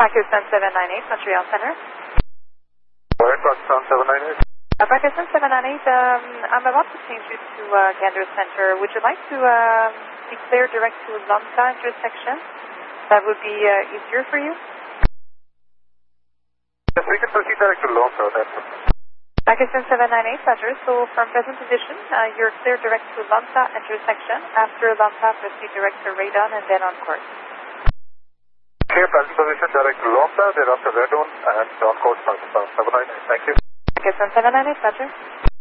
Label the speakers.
Speaker 1: Pakistan 798, Montreal Center.
Speaker 2: Alright, Pakistan 798.
Speaker 1: Pakistan 798, I'm about to change you to Gander Center. Would you like to declare direct to Lambda intersection? That would be easier for you?
Speaker 2: Yes, we can proceed direct to Lambda, that's okay.
Speaker 1: Pakistan 798, Roger. So from present position, you're clear direct to Lambda intersection. After Lambda, proceed direct to Radon and then on course.
Speaker 2: Okay, present position direct to Lambda, thereafter Radon and on course Pakistan 798. Thank you.
Speaker 1: Pakistan 798, Roger.